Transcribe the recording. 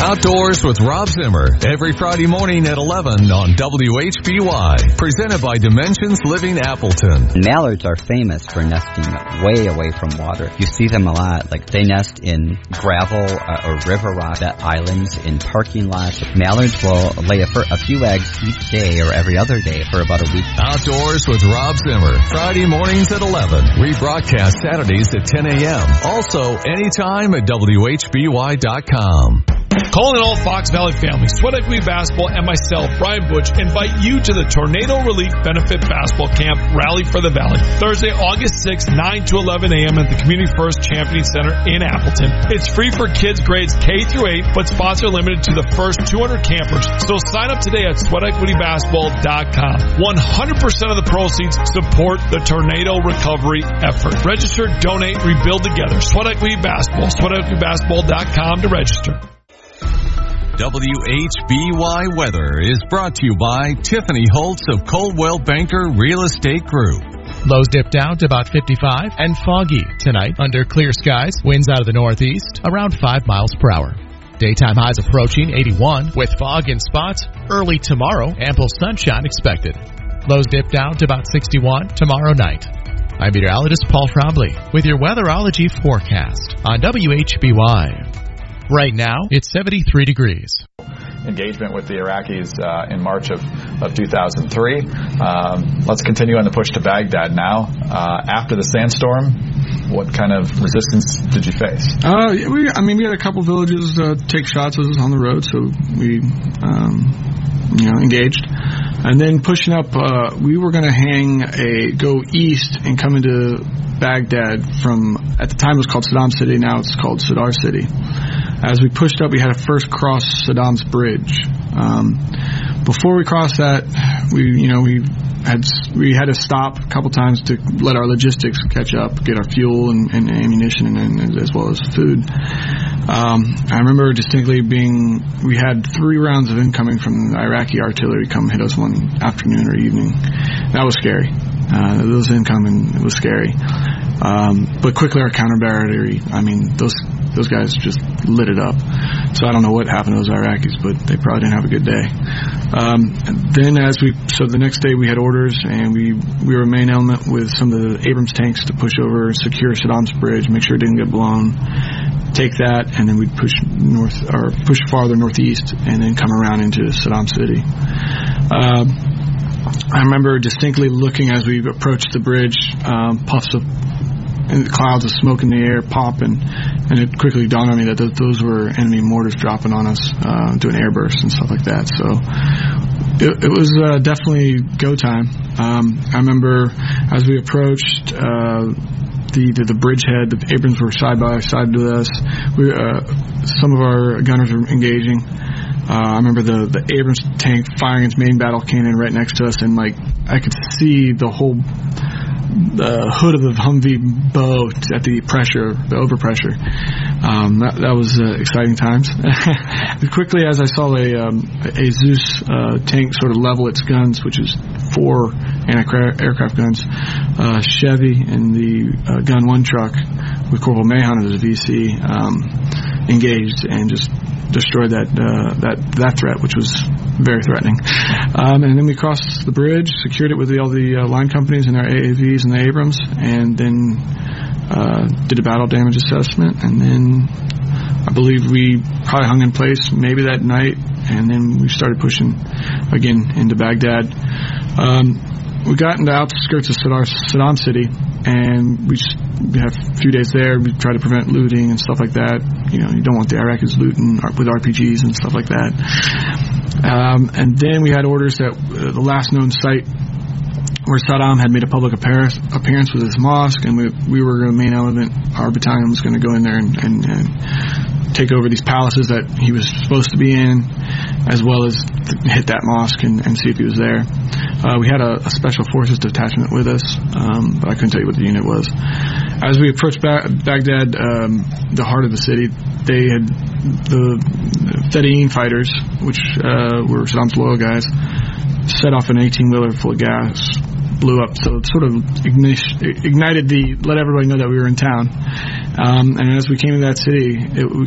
Outdoors with Rob Zimmer, every Friday morning at 11 on WHBY. Presented by Dimensions Living Appleton. Mallards are famous for nesting way away from water. You see them a lot. Like they nest in gravel or river rock islands, in parking lots. Mallards will lay a few eggs each day or every other day for about a week. Outdoors with Rob Zimmer, Friday mornings at 11. Rebroadcast Saturdays at 10 a.m. Also, anytime at WHBY.com. Calling all Fox Valley family, Sweat Equity Basketball and myself, Brian Butch, invite you to the Tornado Relief Benefit Basketball Camp Rally for the Valley. Thursday, August 6th, 9 to 11 a.m. at the Community First Championing Center in Appleton. It's free for kids grades K through 8, but spots are limited to the first 200 campers. So sign up today at sweatequitybasketball.com. 100% of the proceeds support the tornado recovery effort. Register, donate, rebuild together. Sweat Equity Basketball. sweatequitybasketball.com to register. WHBY Weather is brought to you by Tiffany Holtz of Coldwell Banker Real Estate Group. Lows dip down to about 55 and foggy tonight under clear skies. Winds out of the northeast around 5 miles per hour. Daytime highs approaching 81 with fog in spots. Early tomorrow, ample sunshine expected. Lows dip down to about 61 tomorrow night. I'm meteorologist Paul Trombley with your weatherology forecast on WHBY. Right now, it's 73 degrees. Engagement with the Iraqis in March of 2003. Let's continue on the push to Baghdad now. After the sandstorm, what kind of resistance did you face? We had a couple villages take shots at us on the road, so we engaged. And then pushing up, we were going to go east and come into Baghdad from, at the time it was called Saddam City, now it's called Sadr City. As we pushed up, we had to first cross Saddam's bridge. Before we crossed that, we had to stop a couple times to let our logistics catch up, get our fuel and ammunition and as well as food. I remember distinctly we had 3 rounds of incoming from the Iraqi artillery come hit us one afternoon or evening. That was scary. Those incoming, it was scary. But quickly our counter battery, those guys just lit it up. So I don't know what happened to those Iraqis, but they probably didn't have a good day. So the next day we had orders, and we were a main element with some of the Abrams tanks to push over, secure Saddam's bridge, make sure it didn't get blown. Take that, and then we'd push farther northeast, and then come around into Saddam City. I remember distinctly looking as we approached the bridge, puffs of and clouds of smoke in the air popping, and it quickly dawned on me that those were enemy mortars dropping on us, doing airbursts and stuff like that. So it was definitely go time. I remember as we approached the bridgehead, the Abrams were side by side with us. Some of our gunners were engaging. I remember the Abrams tank firing its main battle cannon right next to us, and I could see the whole hood of the Humvee bow at the overpressure. That was exciting times. Quickly, as I saw a Zeus tank sort of level its guns, which is 4 anti-aircraft guns, Chevy and the Gun 1 truck with Corporal Mahon as a VC engaged and just destroyed that threat, which was very threatening. And then we crossed the bridge, secured it with all the line companies and their AAVs and the Abrams, and then did a battle damage assessment. And then I believe we probably hung in place maybe that night, and then we started pushing again into Baghdad. We got into the outskirts of Saddam City, and we had a few days there. We tried to prevent looting and stuff like that. You don't want the Iraqis looting with RPGs and stuff like that. And then we had orders that the last known site where Saddam had made a public appearance with his mosque, and we were going to main element. Our battalion was going to go in there and take over these palaces that he was supposed to be in, as well as hit that mosque and see if he was there. We had a special forces detachment with us, but I couldn't tell you what the unit was. As we approached Baghdad, the heart of the city, they had the Fedayeen fighters, which were Saddam's loyal guys, set off an 18-wheeler full of gas, blew up, so it sort of ignited let everybody know that we were in town. And as we came to that city, we